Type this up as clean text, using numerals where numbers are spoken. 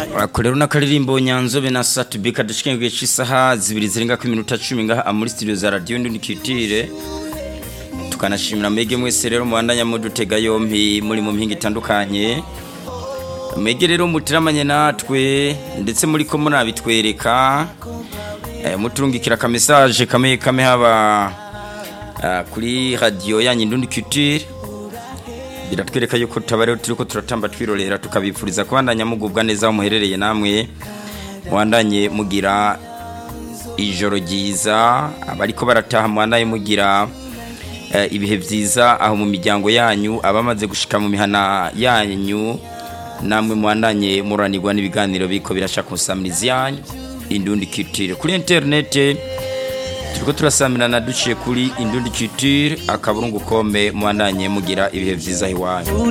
Akorero nakaririmbo Nyanzobe na Satubika dushikengwe cy'isaha 2:10 ngaha muri studio za radio Ndundikitire. Tukanashimira mege mwese rero mubandanya mudutega yompi muri mu mpinga itandukanye. Mege rero mutiramanye natwe ndetse muri ko murabitwereka muturungikira ka message kame haba kuri radio yanyu Ndundikitire. Biratwereka yuko tabarero turiko turatamba twirorera tukabipfuriza kubandanya mugubwa neza aho muherereye namwe wandanye mugira ijoro ryiza abariko barataha mwandaye mugira ibihe vyiza aho mu miryango yanyu abamaze gushika mu mihana yanyu namwe mwandanye muranirwa n'ibiganiro biko birashaka kusamiriza yanyu Indundikitire kuri internet turiko turasamirana duciye kuri Indundikitire akaburungu kombe mwandanye mugira ibihe vyiza hiwanyu.